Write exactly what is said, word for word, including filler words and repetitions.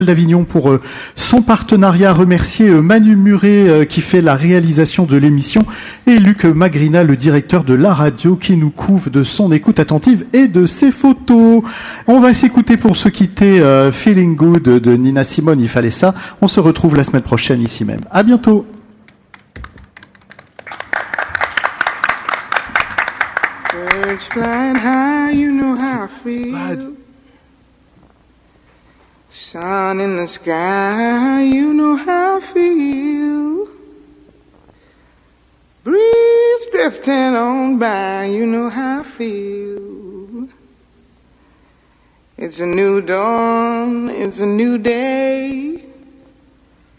d'Avignon pour euh, son partenariat, remercier euh, Manu Muret euh, qui fait la réalisation de l'émission et Luc Magrina, le directeur de la radio, qui nous couvre de son écoute attentive et de ses photos. On va s'écouter pour se quitter euh, Feeling Good de Nina Simone, il fallait ça. On se retrouve la semaine prochaine ici même. À bientôt. Birds flying high, you know how I feel. Sun in the sky, you know how I feel. Breeze drifting on by, you know how I feel. It's a new dawn, it's a new day.